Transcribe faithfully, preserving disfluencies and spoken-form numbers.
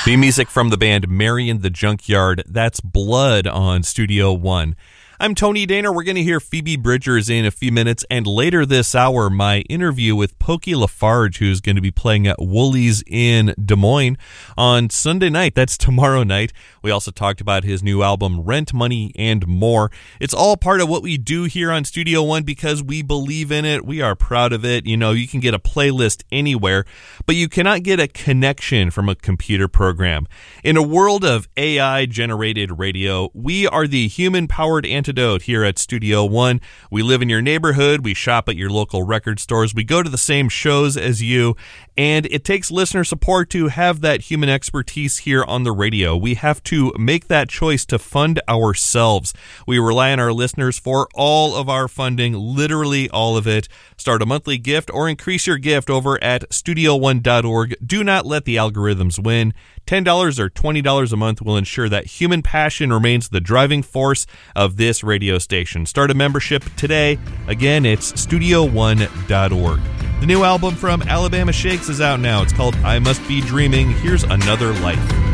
Theme music from the band Marion the Junkyard. That's Blood on Studio One. I'm Tony Daner. We're going to hear Phoebe Bridgers in a few minutes, and later this hour, my interview with Pokey Lafarge, who's going to be playing at Woolies in Des Moines on Sunday night. That's tomorrow night. We also talked about his new album, Rent Money, and more. It's all part of what we do here on Studio One because we believe in it. We are proud of it. You know, you can get a playlist anywhere, but you cannot get a connection from a computer program. In a world of A I-generated radio, we are the human-powered antidote here at Studio One. We live in your neighborhood. We shop at your local record stores. We go to the same shows as you, and it takes listener support to have that human expertise here on the radio. We have to make that choice to fund ourselves. We rely on our listeners for all of our funding, literally all of it. Start a monthly gift or increase your gift over at studio one dot org. Do not let the algorithms win. ten dollars or twenty dollars a month will ensure that human passion remains the driving force of this radio station. Start a membership today. Again, it's studio one dot org. The new album from Alabama Shakes is out now. It's called I Must Be Dreaming. Here's Another Life.